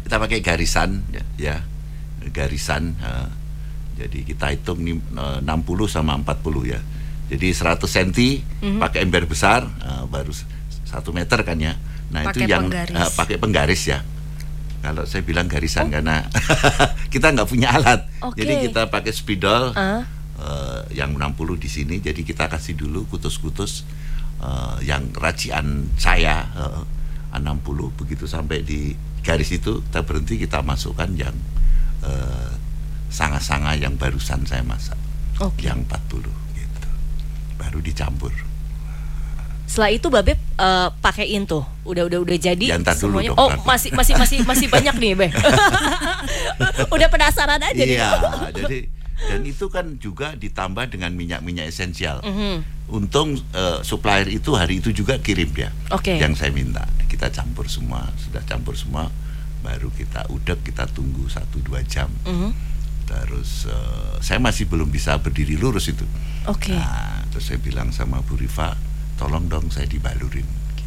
kita pakai garisan ya, garisan. Jadi kita hitung 60 sama 40 ya. Jadi 100 cm pakai ember besar, baru 1 meter kan ya. Nah pake itu yang pakai penggaris ya. Kalau saya bilang garisan karena kita nggak punya alat. Jadi kita pakai spidol yang 60 di sini. Jadi kita kasih dulu kutus-kutus yang racian saya 60. Begitu sampai di garis itu kita berhenti, kita masukkan yang sanga-sanga yang barusan saya masak, yang 40 gitu. Baru dicampur. Setelah itu Babe pakein tuh, udah jadi semuanya. Dong, masih banyak nih, Be. Udah penasaran aja nih. Iya, jadi dan itu kan juga ditambah dengan minyak-minyak esensial. Untung supplier itu hari itu juga kirim dia. Yang saya minta. Kita campur semua, sudah campur semua, baru kita udek, kita tunggu 1-2 jam. Terus saya masih belum bisa berdiri lurus itu. Nah, terus saya bilang sama Bu Rifa, tolong dong saya dibalurin.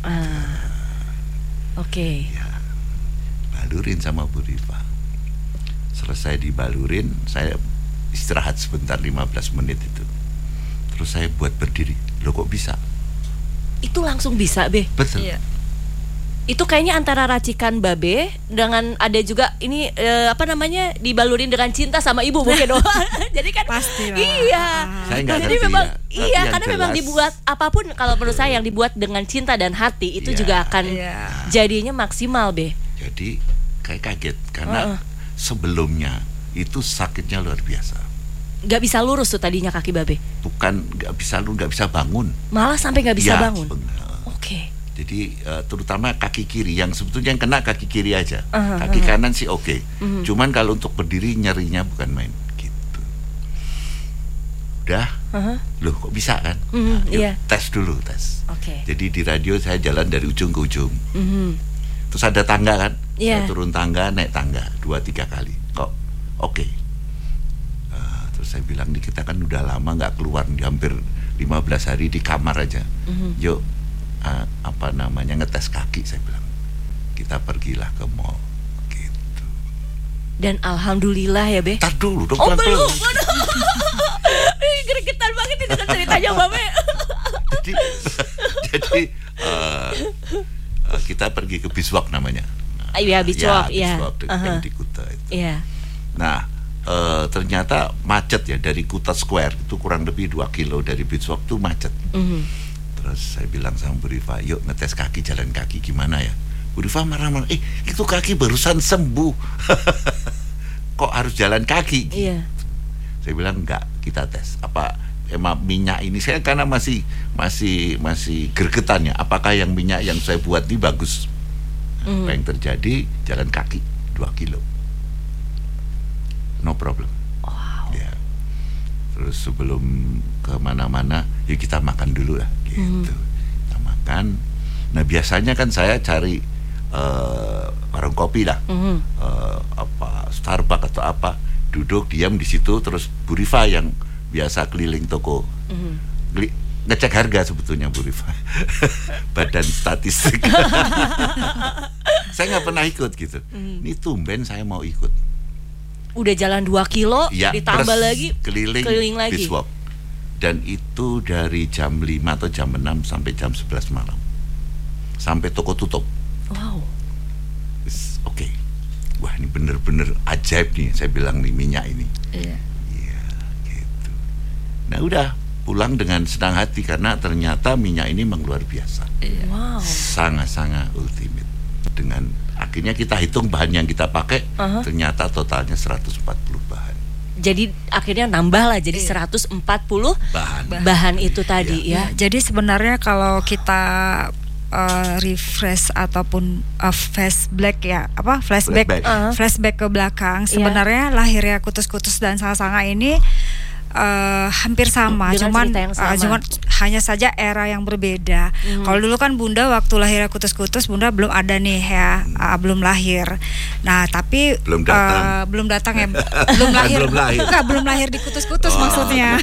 Gitu. Ya, balurin sama Bu Rifa. Selesai dibalurin, saya istirahat sebentar 15 menit itu. Terus saya buat berdiri. Loh kok bisa? Itu langsung bisa, Be? Betul. Iya. Itu kayaknya antara racikan Babe dengan ada juga ini dibalurin dengan cinta sama ibu mungkin. Jadi kan pastilah. Iya. Saya nggak jadi ngerti memang ya. Karena jelas, memang dibuat apapun kalau menurut saya yang dibuat dengan cinta dan hati itu juga akan jadinya maksimal, Be. Jadi kayak kaget karena sebelumnya itu sakitnya luar biasa. Nggak bisa lurus tuh tadinya kaki Babe. Bukan nggak bisa bangun. Malah sampai nggak bisa bangun. Jadi terutama kaki kiri yang sebetulnya yang kena kaki kiri aja. Kaki kanan sih Cuman kalau untuk berdiri nyerinya bukan main gitu. Udah. Loh kok bisa kan? Tes dulu. Jadi di radio saya jalan dari ujung ke ujung. Terus ada tangga kan? Saya turun tangga, naik tangga 2-3 kali. Kok terus saya bilang nih, kita kan udah lama nggak keluar, hampir 15 hari di kamar aja. Yuk ngetes kaki, saya bilang. Kita pergilah ke mall gitu. Dan alhamdulillah ya, Be. Tar dulu dong. Belum. Gregetan banget ini dengan ceritanya Babe. Jadi kita pergi ke Biswak namanya. Iya, Biswak, Biswak di Kuta itu. Iya. Nah, ternyata macet ya, dari Kuta Square itu kurang lebih 2 kilo dari Biswak itu macet. Terus saya bilang sama Bu Rifa, yuk ngetes kaki, jalan kaki gimana ya. Bu Rifa marah-marah, itu kaki barusan sembuh. Kok harus jalan kaki? Iya. Saya bilang enggak, kita tes. Apa emang minyak ini, saya karena masih gregetan ya, apakah yang minyak yang saya buat ini bagus? Apa yang terjadi? Jalan kaki 2 kilo. No problem. Wow. Ya. Terus sebelum kemana-mana, yuk kita makan dulu lah gitu. Kita makan. Nah biasanya kan saya cari warung kopi lah, Starbucks atau apa, duduk diam di situ. Terus Bu Rifa yang biasa keliling toko, ngecek harga sebetulnya Bu Rifa. Badan statistik. Saya nggak pernah ikut gitu. Ini tumben saya mau ikut. Udah jalan 2 kilo, ditambah lagi keliling lagi. Biswak. Dan itu dari jam 5 atau jam 6 sampai jam 11 malam. Sampai toko tutup. Wow. Oke. Wah, ini bener-bener ajaib nih, saya bilang nih, minyak ini. Iya, gitu. Nah, udah pulang dengan senang hati karena ternyata minyak ini memang luar biasa. Wow. Sangat-sangat ultimate. Dengan akhirnya kita hitung bahan yang kita pakai, ternyata totalnya 140 bahan. Jadi akhirnya nambah lah jadi 140 bahan itu tadi ya. Jadi sebenarnya kalau kita refresh ataupun flashback ke belakang, sebenarnya lahirnya Kutus-Kutus dan Sanga-Sanga ini hampir sama, cuman hanya saja era yang berbeda. Kalau dulu kan Bunda waktu lahirnya Kutus-Kutus, Bunda belum ada nih ya, belum lahir. Nah tapi belum datang ya, belum lahir di Kutus-Kutus maksudnya.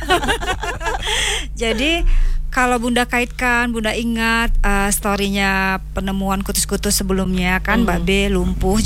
Jadi kalau Bunda kaitkan, Bunda ingat story-nya penemuan Kutus-Kutus sebelumnya kan Mbak B lumpuh.